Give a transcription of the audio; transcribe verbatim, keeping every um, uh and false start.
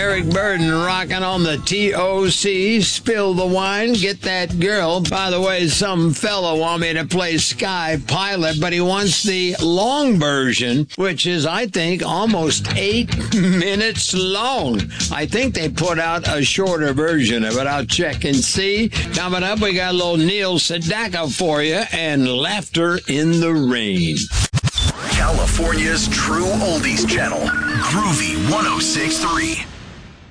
Eric Burden rocking on the T O C. Spill the wine, get that girl. By the way, some fella want me to play Sky Pilot, but he wants the long version, which is, I think, almost eight minutes long. I think they put out a shorter version of it. I'll check and see. Coming up, we got a little Neil Sedaka for you and Laughter in the Rain. California's true oldies channel, Groovy one oh six point three.